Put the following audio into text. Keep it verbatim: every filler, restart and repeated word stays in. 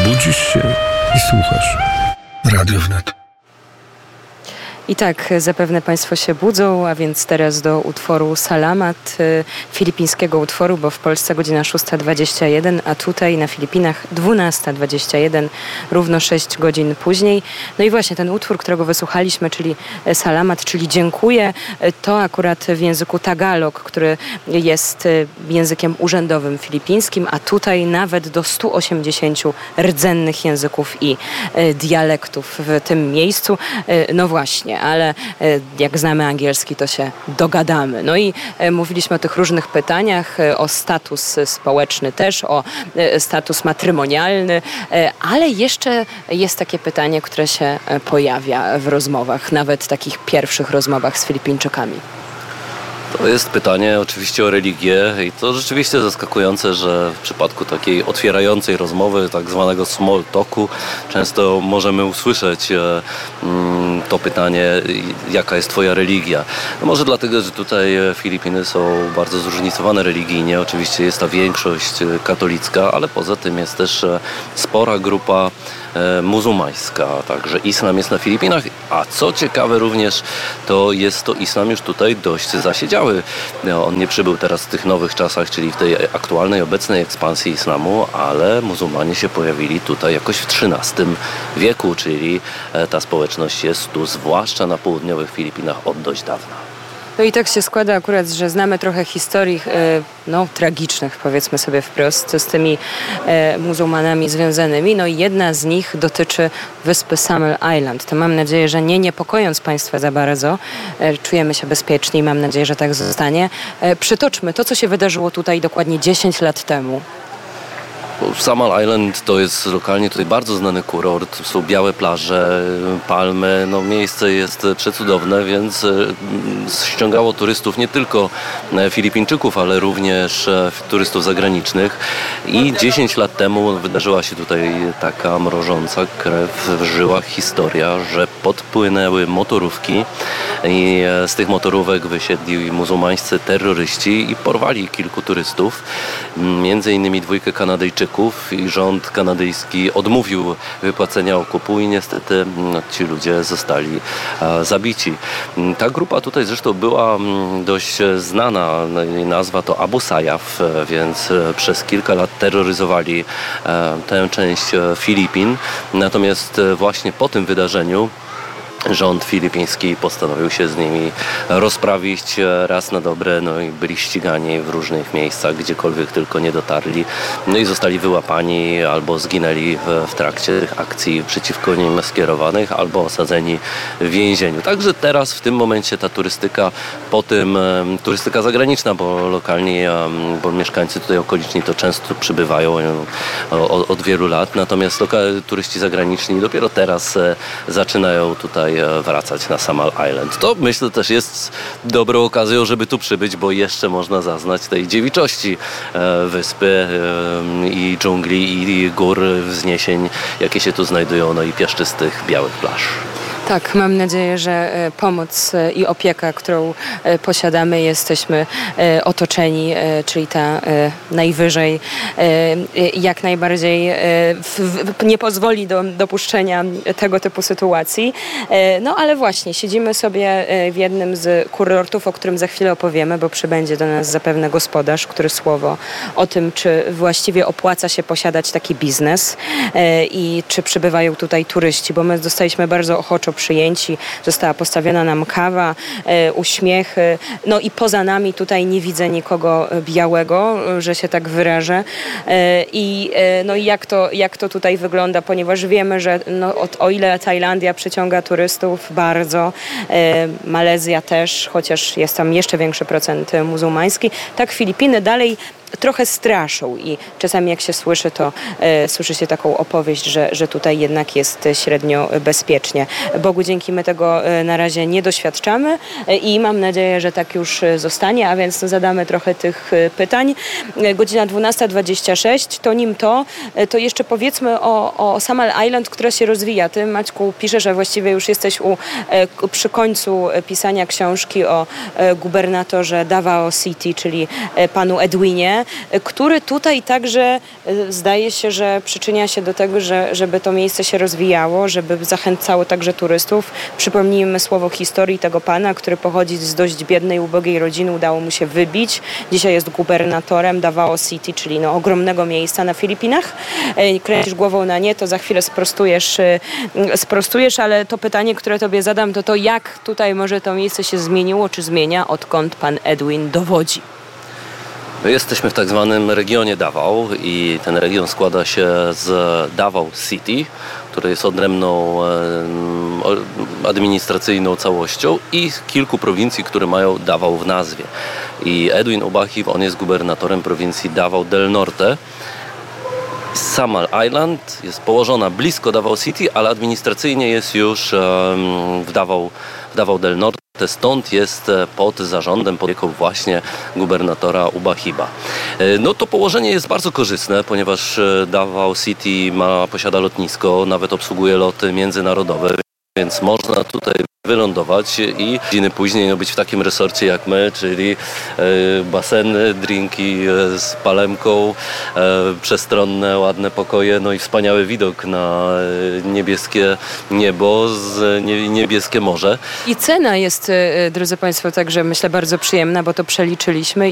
Budzisz się i słuchasz. Radio Wnet. I tak zapewne Państwo się budzą, a więc teraz do utworu Salamat, filipińskiego utworu, bo w Polsce godzina szósta dwadzieścia jeden, a tutaj na Filipinach dwunasta dwadzieścia jeden, równo sześć godzin później. No i właśnie ten utwór, którego wysłuchaliśmy, czyli Salamat, czyli dziękuję, to akurat w języku Tagalog, który jest językiem urzędowym filipińskim, a tutaj nawet do stu osiemdziesięciu rdzennych języków i dialektów w tym miejscu. No właśnie, ale jak znamy angielski, to się dogadamy. No i mówiliśmy o tych różnych pytaniach, o status społeczny też, o status matrymonialny, ale jeszcze jest takie pytanie, które się pojawia w rozmowach, nawet takich pierwszych rozmowach z Filipińczykami. To jest pytanie oczywiście o religię i to rzeczywiście zaskakujące, że w przypadku takiej otwierającej rozmowy, tak zwanego small talku, często możemy usłyszeć e, mm, to pytanie, jaka jest twoja religia. No może dlatego, że tutaj Filipiny są bardzo zróżnicowane religijnie. Oczywiście jest ta większość katolicka, ale poza tym jest też spora grupa e, muzułmańska. Także islam jest na Filipinach, a co ciekawe również, to jest to islam już tutaj dość zasiedziały. No, on nie przybył teraz w tych nowych czasach, czyli w tej aktualnej, obecnej ekspansji islamu, ale muzułmanie się pojawili tutaj jakoś w trzynastym wieku, czyli ta społeczność jest tu, zwłaszcza na południowych Filipinach, od dość dawna. No i tak się składa akurat, że znamy trochę historii no, tragicznych, powiedzmy sobie wprost, z tymi e, muzułmanami związanymi. No i jedna z nich dotyczy wyspy Samel Island. To mam nadzieję, że nie niepokojąc Państwa za bardzo, e, czujemy się bezpieczni i mam nadzieję, że tak zostanie. E, przytoczmy to, co się wydarzyło tutaj dokładnie dziesięć lat temu. Samel Island to jest lokalnie tutaj bardzo znany kurort, są białe plaże, palmy, no miejsce jest przecudowne, więc ściągało turystów nie tylko Filipińczyków, ale również turystów zagranicznych i dziesięć lat temu wydarzyła się tutaj taka mrożąca krew w żyłach historia, że podpłynęły motorówki i z tych motorówek wysiedli muzułmańscy terroryści i porwali kilku turystów, między innymi dwójkę Kanadyjczyków, i rząd kanadyjski odmówił wypłacenia okupu i niestety no, ci ludzie zostali a, zabici. Ta grupa tutaj zresztą była m, dość znana, jej nazwa to Abu Sayyaf, więc przez kilka lat terroryzowali a, tę część Filipin, natomiast właśnie po tym wydarzeniu rząd filipiński postanowił się z nimi rozprawić raz na dobre, no i byli ścigani w różnych miejscach, gdziekolwiek tylko nie dotarli, no i zostali wyłapani albo zginęli w, w trakcie tych akcji przeciwko nim skierowanych, albo osadzeni w więzieniu. Także teraz w tym momencie ta turystyka, po tym turystyka zagraniczna, bo lokalni, bo mieszkańcy tutaj okoliczni to często przybywają od, od wielu lat, natomiast lokalni turyści zagraniczni dopiero teraz zaczynają tutaj wracać na Samel Island. To myślę też jest dobrą okazją, żeby tu przybyć, bo jeszcze można zaznać tej dziewiczości wyspy i dżungli i gór, wzniesień, jakie się tu znajdują, no i piaszczystych białych plaż. Tak, mam nadzieję, że pomoc i opieka, którą posiadamy, jesteśmy otoczeni, czyli ta najwyżej jak najbardziej nie pozwoli do dopuszczenia tego typu sytuacji. No ale właśnie, siedzimy sobie w jednym z kurortów, o którym za chwilę opowiemy, bo przybędzie do nas zapewne gospodarz, który słowo o tym, czy właściwie opłaca się posiadać taki biznes i czy przybywają tutaj turyści, bo my zostaliśmy bardzo ochoczo przyjęci, została postawiona nam kawa, e, uśmiechy, no i poza nami tutaj nie widzę nikogo białego, że się tak wyrażę. E, I e, no i jak to, jak to tutaj wygląda, ponieważ wiemy, że no, o, o ile Tajlandia przyciąga turystów bardzo, e, Malezja też, chociaż jest tam jeszcze większy procent muzułmański, tak Filipiny dalej trochę straszą i czasami jak się słyszy, to e, słyszy się taką opowieść, że, że tutaj jednak jest średnio bezpiecznie. Bogu dzięki my tego e, na razie nie doświadczamy e, i mam nadzieję, że tak już zostanie, a więc zadamy trochę tych e, pytań. E, godzina dwunasta dwadzieścia sześć, to nim to, e, to jeszcze powiedzmy o, o Samel Island, która się rozwija. Ty, Maćku, piszesz, że właściwie już jesteś u, e, przy końcu pisania książki o e, gubernatorze Davao City, czyli e, panu Edwinie. Palmę, który tutaj także zdaje się, że przyczynia się do tego, że, żeby to miejsce się rozwijało, żeby zachęcało także turystów. Przypomnijmy słowo historii tego pana, który pochodzi z dość biednej, ubogiej rodziny, udało mu się wybić. Dzisiaj jest gubernatorem Davao City, czyli no, ogromnego miejsca na Filipinach. Kręcisz głową na nie, to za chwilę sprostujesz, sprostujesz, ale to pytanie, które tobie zadam, to to jak tutaj może to miejsce się zmieniło, czy zmienia, odkąd pan Edwin dowodzi? My jesteśmy w tak zwanym regionie Davao i ten region składa się z Davao City, który jest odrębną administracyjną całością, i kilku prowincji, które mają Davao w nazwie. I Edwin Obahib, on jest gubernatorem prowincji Davao del Norte. Samal Island jest położona blisko Davao City, ale administracyjnie jest już w Davao, w Davao del Norte. Stąd jest pod zarządem, pod opieką właśnie gubernatora Obahiba. No to położenie jest bardzo korzystne, ponieważ Davao City ma, posiada lotnisko, nawet obsługuje loty międzynarodowe, więc można tutaj wylądować i godziny później no, być w takim resorcie jak my, czyli e, baseny, drinki e, z palemką, e, przestronne, ładne pokoje, no i wspaniały widok na e, niebieskie niebo, z, nie, niebieskie morze. I cena jest, drodzy Państwo, także myślę bardzo przyjemna, bo to przeliczyliśmy.